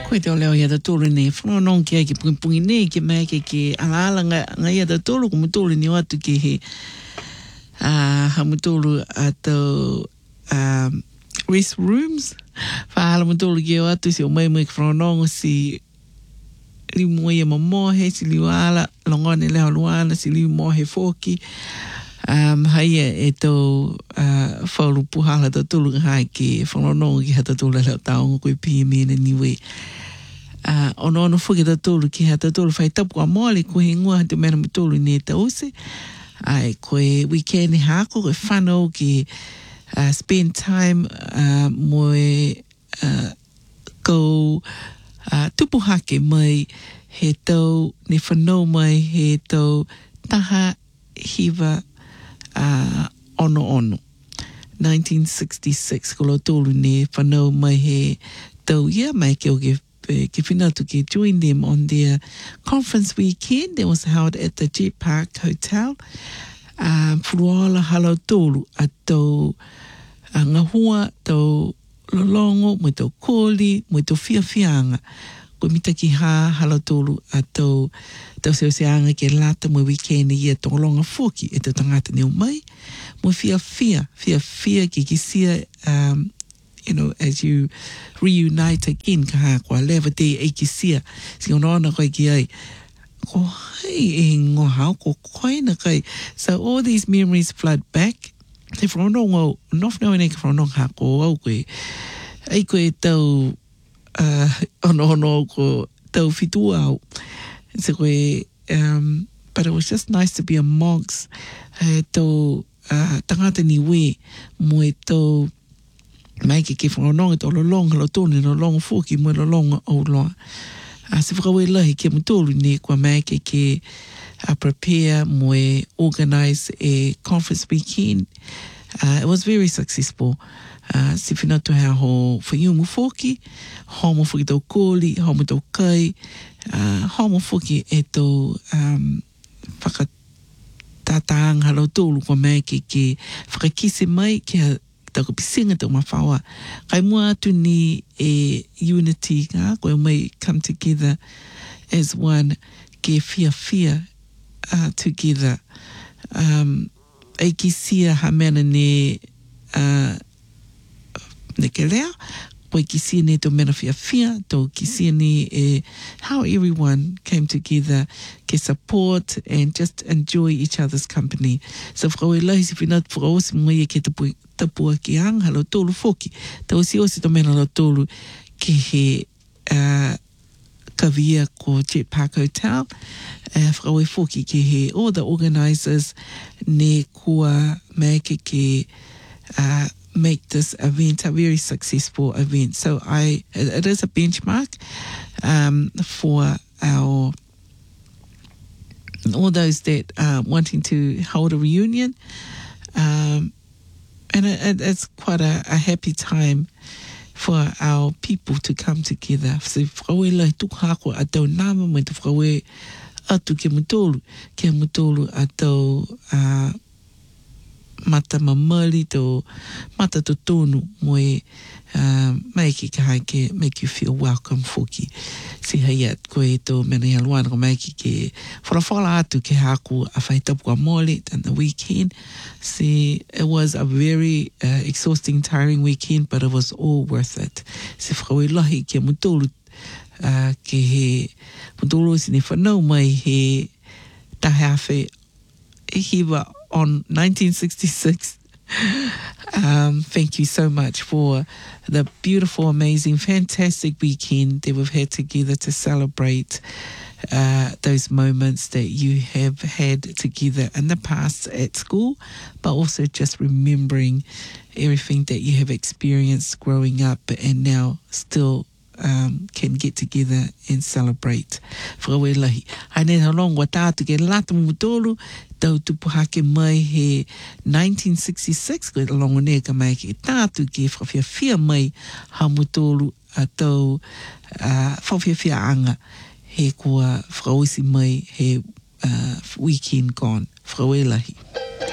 Koe te o leo ia da tōru nei, whanonong ki ai ki pungi nei, ki mai ki alaala nga ia da tōru, ko mutōru ni watu ki he ha mutōru atau rest rooms, whaala mutōru ki o atu si o mai ki whanonong si liu moe ia mamohe, si liu ala, longone leo luana, si liu mohe fōki, haia e tō whauru puhala da tōru hai ki whanonong ki hata tōru leo taonga koe pime na niwe. Ono fuki da tōru ki hata tōru whai tapu a mole ko he ngua te mera mi tōru ne ta ose. Ai koe weekend hako koe whanau ki spend time moe ko tupu hake mai he tau ne whanau mai he tau taha hiva ono. 1966 ko lo tōru ne whanau mai he tau ia mai ke o ke whinatu ke join them on their conference weekend that was held at the Jet Park Hotel. Puruala halo tōru a tau ngahua, tau lolongo, mo tau kōli, mo tau whiawhianga. Ko mitaki halo tōru a tau seoseanga ke lata mo weekend ia tōlonga fōki e tau tangata neo mai. Mo whiawhia ki kisia you know, as you reunite again, ka haa kua lewa te e ki sia, si ona koe ki ai, ko hei e ngohau, ko koe na kai. So all these memories flood back. Te whanonong au, nofnau e ka whanonong haa ko au koe, ei koe tau, ono ko tau fitua au. So koe, but it was just nice to be amongst tau tangata ni we, mo e tau, mai ke whanonong e tō lolonga lo tōne lolonga fōki mo lolonga au loa. Se whakawe lahi ke mutōru ne kua mai ke prepare mo e organize a conference weekend. It was very successful. Se whinatu hea ho whaiumu fōki, ho mo fōki tau kōli, ho mo tau kai, ho mo fōki e tau whakatātanga lo tōru kua mai ke whakakise mai ke ko pisinga tau mawhaua. Kai mua atu ni e unity ka, koe mai come together as one, ke whiawhia together. Ei ki sia ha mena ne ke lea, koe ki sia ne tau mena whiawhia, tau ki sia ne how everyone came together, ke support and just enjoy each other's company. So whakawe lahi si whinat whakaosi mwai e ke tapua ki hanga lo tōru fōki. Tau si osi to mena lo tōru ki he kawia ko Jet Park Hotel. Whakawe fōki ki he all the organisers ne kua mai ke make this event a very successful event. So it is a benchmark for our all those that are wanting to hold a reunion. And it's quite a happy time for our people to come together. So whakawe lai tukhako atau nama mai te whakawe atu ke mutolu atau mata mamali to mata to tonu moe mai ki kai ke make you feel welcome foki. Si hayat koe to mena yaluana ko mai ki ke whara atu ke haku a whaitapu a mole and the weekend. Si it was a very exhausting, tiring weekend, but it was all worth it. Si whakawe lahi ke mutolu ke he mutolu si ne whanau mai he tahawhi e hiwa on 1966. Thank you so much for the beautiful, amazing, fantastic weekend that we've had together to celebrate those moments that you have had together in the past at school, but also just remembering everything that you have experienced growing up and now still can get together and celebrate. Whakawe lahi. Haine halong wa tātu ke lata mutolu tau tupu hake mai he 1966 koe longo ne ka mai ke tātu ke whawhiawhia mai ha mutolu a tau whawhiawhia anga he kua whakawisi mai he weekend gone. Whakawe lahi.